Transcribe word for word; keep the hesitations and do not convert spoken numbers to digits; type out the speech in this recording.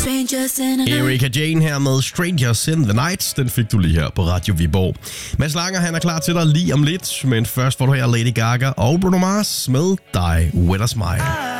Erika Jane her med Strangers in the Night. Den fik du lige her på Radio Viborg. Mads Langer, han er klar til dig lige om lidt, men først får du her Lady Gaga og Bruno Mars med Die With A Smile.